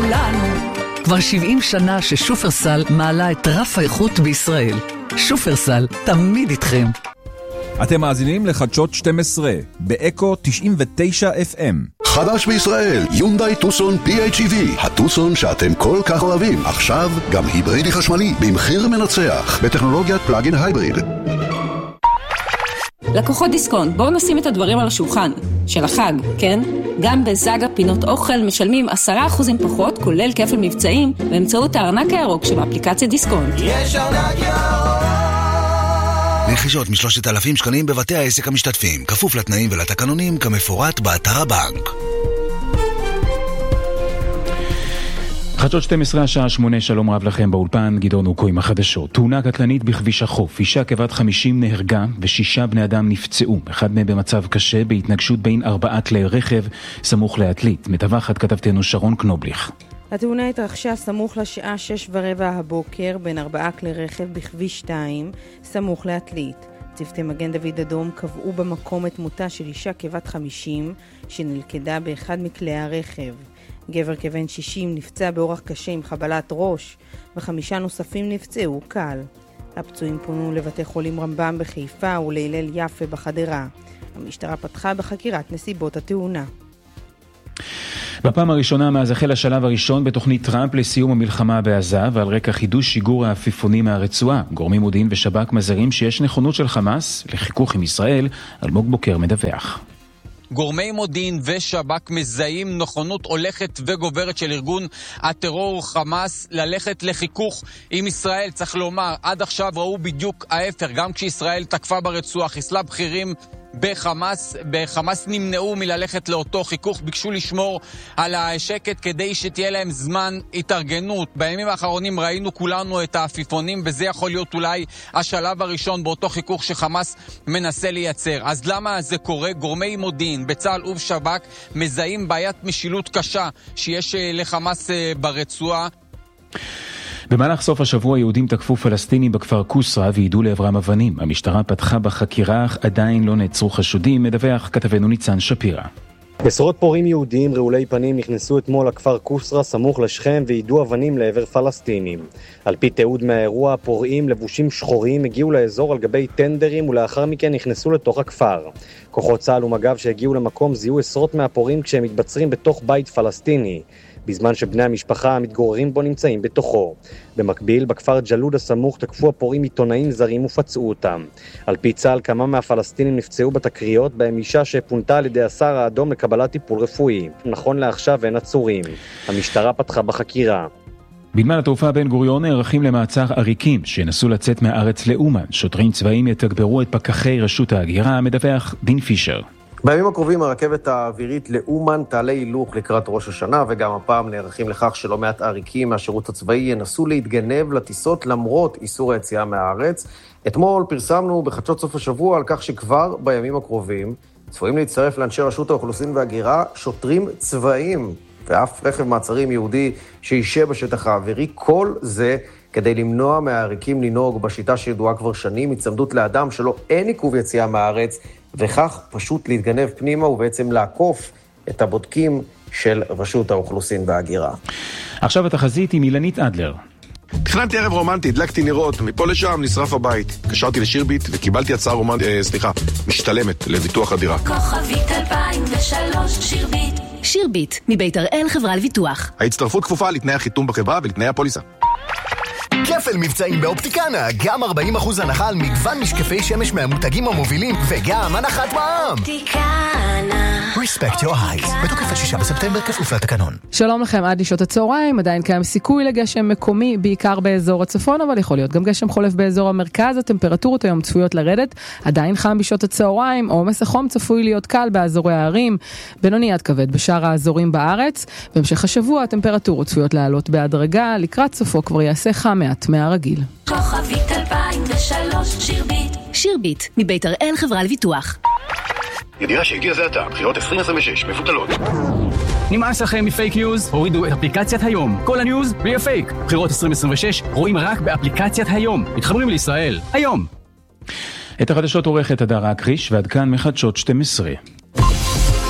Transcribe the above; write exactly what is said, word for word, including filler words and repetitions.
כולנו. כבר שבעים שנה ששופרסל מעלה את רף האיכות בישראל. שופרסל, תמיד איתכם. אתם מאזינים לחדשות שתים עשרה, באקו תשעים ותשע אף אם. חדש בישראל, יונדאי טוסון פי אייץ' אי וי, הטוסון שאתם כל כך אוהבים. עכשיו גם היברידי חשמלי, במחיר מנצח, בטכנולוגיית פלאגין הייבריד. לקוחות דיסקונט, בואו נשים את הדברים על השולחן. של החג, כן? גם בזאגה פינות אוכל משלמים עשרה אחוזים פחות, כולל כפל מבצעים, באמצעות הארנק הירוק שבאפליקציית דיסקונט. יש ארנק ירוק! רכישות משלושת אלפים שקלים בבתי העסק המשתתפים, כפוף לתנאים ולתקנונים כמפורט באתר הבנק. חדשות שתים עשרה השעה שמונה, שלום רב לכם באולפן, גדעון אוקו עם החדשות. תאונה קטלנית בכביש החוף, אישה כבת חמישים נהרגה ושישה בני אדם נפצעו, אחד מהם במצב קשה בהתנגשות בין ארבעה כלי רכב סמוך לעתלית. מדווחת כתבתנו שרון קנובליך. התאונה התרחשה סמוך לשעה שש ורבע הבוקר בין ארבעה כלי רכב בכביש שתיים סמוך לעתלית. צוותי מגן דוד אדום קבעו במקום את מותה של אישה כבת חמישים שנלכדה באחד מכלי הרכב. גבר כבן שישים נפצע באורח קשה עם חבלת ראש, וחמישה נוספים נפצעו קל. הפצועים פונו לבתי חולים רמב"ם בחיפה ולהלל יפה בחדרה. המשטרה פתחה בחקירת נסיבות התאונה. בפעם הראשונה מאז החל השלב הראשון בתוכנית טראמפ לסיום המלחמה בעזה, ועל רקע חידוש שיגור העפיפונים מהרצועה, גורמים מודיעין ושב"כ מזהירים שיש נכונות של חמאס לחיכוך עם ישראל. אלמוג בוקר מדווח. גורמי מודיעין ושב"כ מזהים נכונות הולכת וגוברת של ארגון הטרור חמאס ללכת לחיכוך עם ישראל. צריך לומר, עד עכשיו ראו בדיוק ההפך, גם כשישראל תקפה ברצועה, חיסלה בכירים בחמאס, בחמאס נמנעו מללכת לאותו חיכוך, ביקשו לשמור על השקט כדי שתהיה להם זמן התארגנות. בימים האחרונים ראינו כולנו את העפיפונים, וזה יכול להיות אולי השלב הראשון באותו חיכוך שחמאס מנסה לייצר. אז למה זה קורה? גורמי מודיעין בצה"ל ובשב"כ מזהים בעיית משילות קשה שיש לחמאס ברצועה. במהלך סוף השבוע יהודים תקפו פלסטינים בכפר קוסרה ועידו לעברם אבנים. המשטרה פתחה בחקירה, אך עדיין לא נעצרו חשודים. מדווח כתבנו ניצן שפירא. עשרות פורעים יהודים רעולי פנים נכנסו אתמול לכפר קוסרה סמוך לשכם ועידו אבנים לעבר פלסטינים. על פי תיעוד מהאירוע, הפורעים לבושים שחורים הגיעו לאזור על גבי טנדרים ולאחר מכן נכנסו לתוך הכפר. כוחות צה"ל ומג"ב שהגיעו למקום זיהו עשרות מהפורעים כשהם מתבצרים בתוך בית פלסטיני, בזמן שבני המשפחה המתגוררים בו נמצאים בתוכו. במקביל, בכפר ג'לוד הסמוך תקפו הפורעים עיתונאים זרים ופצעו אותם. על פי צה"ל, כמה מהפלסטינים נפצעו בתקריות, בהם אישה שפונתה על ידי הסהר האדום לקבלת טיפול רפואי. נכון לעכשיו אין עצורים. המשטרה פתחה בחקירה. בנמל התעופה בן גוריון נערכים למעצר עריקים שנסו לצאת מהארץ לאומן. שוטרים צבאיים יתגברו את פקחי רשות ההגירה. מדווח דין פישר. בימים הקרובים הרכבת האווירית לאומן תעלה הילוך לקראת ראש השנה, וגם הפעם נערכים לכך שלא מעט עריקים מהשירות הצבאי ינסו להתגנב לטיסות למרות איסור היציאה מהארץ. אתמול פרסמנו בחדשות סוף השבוע על כך שכבר בימים הקרובים צפויים להצטרף לאנשי רשות האוכלוסין וההגירה שוטרים צבאיים ואף רכב מעצרים יהודי שישה בשטח האווירי. כל זה כדי למנוע מהעריקים לנהוג בשיטה שידועה כבר שנים, הצמדות לאדם שלא אין עיכוב יציאה מהארץ, וכך פשוט להתגנב פנימה ובעצם לעקוף את הבודקים של רשות האוכלוסין וההגירה. עכשיו התחזית עם אילנית אדלר. תכננתי ערב רומנטי, הדלקתי נרות, מפה לשם נשרף הבית. קשרתי לשירביט וקיבלתי הצעה רומנטית, אה, סליחה, משתלמת לביטוח הדירה. כוכבית אלפיים ושלוש שירביט. שירביט, מבית הראל חברה לביטוח. ההצטרפות כפופה לתנאי החיתום בחברה ולתנאי הפוליסה. כפל מבצעים באופטיקנה, גם ארבעים אחוז הנחה על מגוון משקפי שמש מהמותגים המובילים, וגם הנחת מע"מ. אופטיקנה. Respect your eyes. בתוקף עד שישה בספטמבר כפוף לתקנון. שלום לכם, עד לשעות הצהריים, עדיין קיים סיכוי לגשם מקומי, בעיקר באזור הצפון, אבל יכול להיות גם גשם חולף באזור המרכז. הטמפרטורות היום צפויות לרדת, עדיין חם בשעות הצהריים, עומס החום צפוי להיות קל באזורי הערים, בינוני עד כבד בשאר האזורים בארץ. בהמשך השבוע הטמפרטורות צפויות לעלות בהדרגה, לקראת סופו כבר יעשה חם מעט מהרגיל. כוכבית אלפיים ושלוש שירביט. שירביט, מבית הראל חברה לביטוח. ידיעה שהגיע זה עתה, בחירות עשרים עשרים ושש, מפותלות. נמאס לכם מפייק ניוז? הורידו את אפליקציית היום. כל הניוז בלי הפייק. בחירות עשרים עשרים ושש רואים רק באפליקציית היום. מתחברים לישראל. היום. את החדשות עורכת הדר הקריש, ועד כאן מחדשות שתים עשרה.